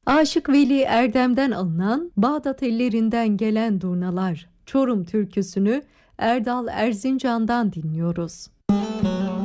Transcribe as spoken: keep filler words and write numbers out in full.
Aşık Veli Erdem'den alınan Bağdat ellerinden gelen durnalar Çorum türküsünü Erdal Erzincan'dan dinliyoruz.